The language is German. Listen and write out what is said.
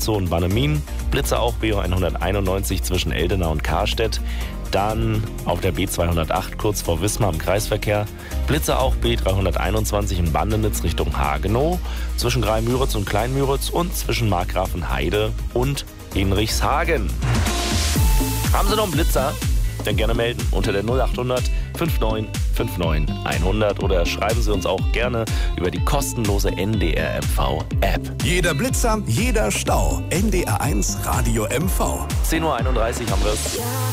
Itzehoe und Bannemin. Blitzer auch B191 zwischen Eldena und Karstedt. Dann auf der B208 kurz vor Wismar im Kreisverkehr. Blitzer auch B321 in Bandenitz Richtung Hagenow. Zwischen Greimüritz und Kleinmüritz und zwischen Markgrafenheide und Hinrichshagen. Haben Sie noch einen Blitzer? Dann gerne melden unter der 0800 5959 100 oder schreiben Sie uns auch gerne über die kostenlose NDR MV App. Jeder Blitzer, jeder Stau. NDR 1 Radio MV. 10:31 Uhr haben wir es.